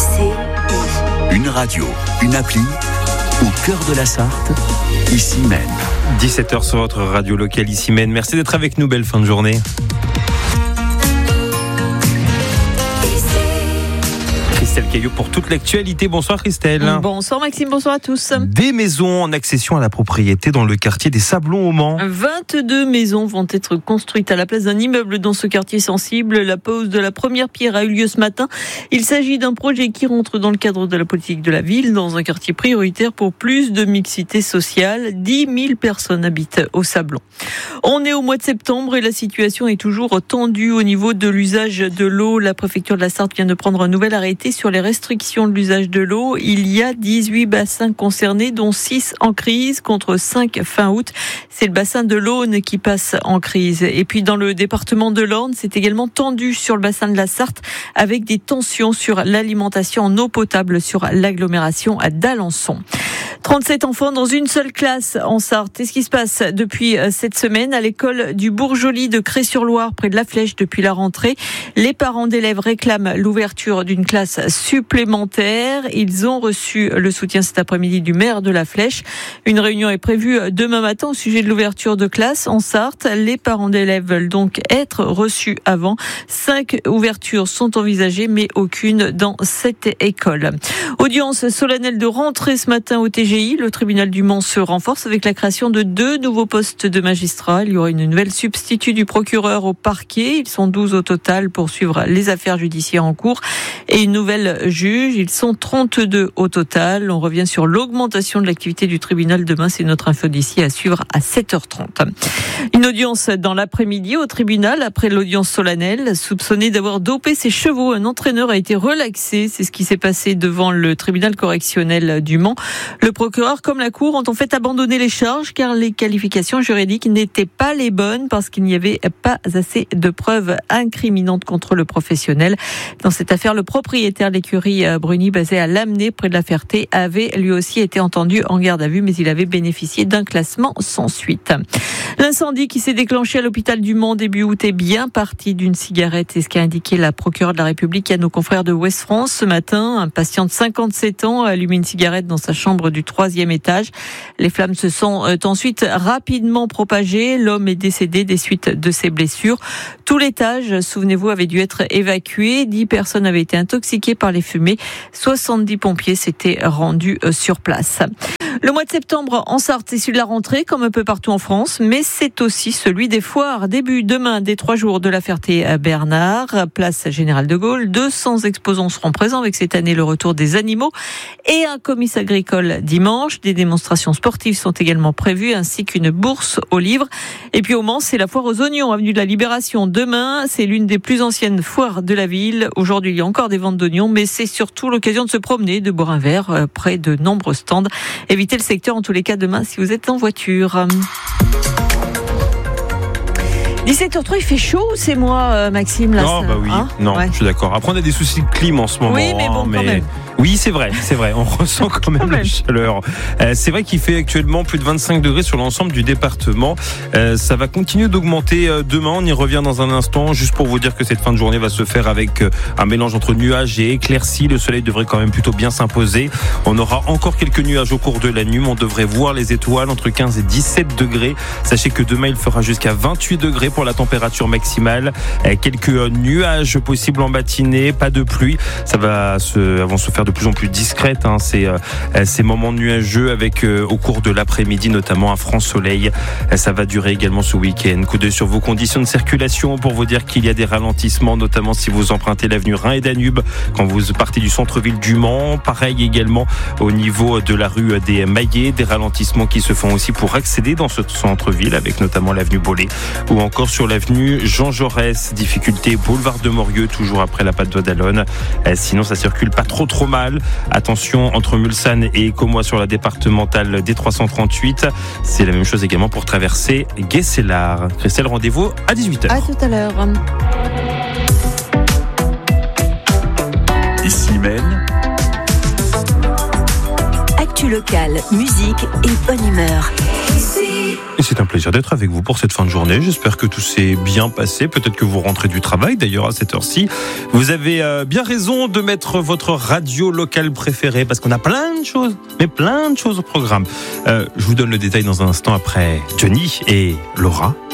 Une radio, une appli, au cœur de la Sarthe, ici même. 17h sur votre radio locale ici même. Merci d'être avec nous, belle fin de journée. Christelle Caillot pour toute l'actualité. Bonsoir Christelle. Bonsoir Maxime, bonsoir à tous. Des maisons en accession à la propriété dans le quartier des Sablons au Mans. 22 maisons vont être construites à la place d'un immeuble dans ce quartier sensible. La pose de la première pierre a eu lieu ce matin. Il s'agit d'un projet qui rentre dans le cadre de la politique de la ville, dans un quartier prioritaire pour plus de mixité sociale. 10 000 personnes habitent au Sablon. On est au mois de septembre et la situation est toujours tendue au niveau de l'usage de l'eau. La préfecture de la Sarthe vient de prendre un nouvel arrêté sur les restrictions de l'usage de l'eau. Il y a 18 bassins concernés, dont 6 en crise, contre 5 fin août. C'est le bassin de l'Aune qui passe en crise. Et puis dans le département de l'Orne, c'est également tendu sur le bassin de la Sarthe, avec des tensions sur l'alimentation en eau potable sur l'agglomération à d'Alençon. 37 enfants dans une seule classe en Sarthe. C'est ce qui se passe depuis cette semaine à l'école du Bourg-Joli de Cré-sur-Loire, près de la Flèche, depuis la rentrée. Les parents d'élèves réclament l'ouverture d'une classe supplémentaire. Ils ont reçu le soutien cet après-midi du maire de la Flèche. Une réunion est prévue demain matin au sujet de l'ouverture de classe en Sarthe. Les parents d'élèves veulent donc être reçus avant. 5 ouvertures sont envisagées, mais aucune dans cette école. Audience solennelle de rentrée ce matin au TGI. Le tribunal du Mans se renforce avec la création de 2 nouveaux postes de magistrats. Il y aura une nouvelle substitut du procureur au parquet. Ils sont 12 au total pour suivre les affaires judiciaires en cours. Et une nouvelle juge. Ils sont 32 au total. On revient sur l'augmentation de l'activité du tribunal demain. C'est notre info d'ici à suivre à 7h30. Une audience dans l'après-midi au tribunal après l'audience solennelle. Soupçonné d'avoir dopé ses chevaux, un entraîneur a été relaxé. C'est ce qui s'est passé devant le tribunal correctionnel du Mans. Le procureur comme la cour ont en fait abandonné les charges car les qualifications juridiques n'étaient pas les bonnes parce qu'il n'y avait pas assez de preuves incriminantes contre le professionnel. Dans cette affaire, le propriétaire de l'écurie Bruni basée à Lamennais près de la Ferté avait lui aussi été entendu en garde à vue, mais il avait bénéficié d'un classement sans suite. L'incendie qui s'est déclenché à l'hôpital du Mans début août est bien parti d'une cigarette. C'est ce qu'a indiqué la procureure de la République à nos confrères de Ouest France ce matin. Un patient de 57 ans a allumé une cigarette dans sa chambre du 3e étage. Les flammes se sont ensuite rapidement propagées. L'homme est décédé des suites de ses blessures. Tout l'étage, souvenez-vous, avait dû être évacué. 10 personnes avaient été intoxiquées par les fumées. 70 pompiers s'étaient rendus sur place. Le mois de septembre en Sarthe, c'est celui de la rentrée, comme un peu partout en France, mais c'est aussi celui des foires. Début demain des 3 jours de la Ferté-Bernard, place Général de Gaulle. 200 exposants seront présents avec cette année le retour des animaux et un comice agricole dimanche. Des démonstrations sportives sont également prévues, ainsi qu'une bourse aux livres. Et puis au Mans, c'est la foire aux oignons, avenue de la Libération. Demain, c'est l'une des plus anciennes foires de la ville. Aujourd'hui, il y a encore des ventes d'oignons, mais c'est surtout l'occasion de se promener, de boire un verre près de nombreux stands. Évitez le secteur en tous les cas demain si vous êtes en voiture. 17h03, il fait chaud ou c'est moi, Maxime là, non, bah oui, ouais. Je suis d'accord. Après, on a des soucis de clim en ce moment. Oui, mais bon, quand même. Oui, c'est vrai. On ressent quand même la chaleur. C'est vrai qu'il fait actuellement plus de 25 degrés sur l'ensemble du département. Ça va continuer d'augmenter demain. On y revient dans un instant. Juste pour vous dire que cette fin de journée va se faire avec un mélange entre nuages et éclaircies. Le soleil devrait quand même plutôt bien s'imposer. On aura encore quelques nuages au cours de la nuit. Mais on devrait voir les étoiles entre 15 et 17 degrés. Sachez que demain, il fera jusqu'à 28 degrés pour la température maximale. Quelques nuages possibles en matinée. Pas de pluie. Ça va vont se faire de plus en plus discrètes, ces moments nuageux avec au cours de l'après-midi notamment un franc soleil. Ça va durer également ce week-end. Coup d'œil sur vos conditions de circulation pour vous dire qu'il y a des ralentissements, notamment si vous empruntez l'avenue Rhin et Danube quand vous partez du centre-ville du Mans. Pareil également au niveau de la rue des Maillets, des ralentissements qui se font aussi pour accéder dans ce centre-ville avec notamment l'avenue Bollé ou encore sur l'avenue Jean Jaurès. Difficulté boulevard de Morieux toujours après la patte d'Oie d'Allonne. Sinon ça circule pas trop mal. Attention entre Mulsanne et Commois sur la départementale D338. C'est la même chose également pour traverser Guesselard. Christelle, rendez-vous à 18h. À tout à l'heure. Ici même. Actu locale, musique et bonne humeur. Et c'est un plaisir d'être avec vous pour cette fin de journée. J'espère que tout s'est bien passé. Peut-être que vous rentrez du travail, d'ailleurs, à cette heure-ci. Vous avez bien raison de mettre votre radio locale préférée parce qu'on a plein de choses au programme. Je vous donne le détail dans un instant après Johnny et Laura.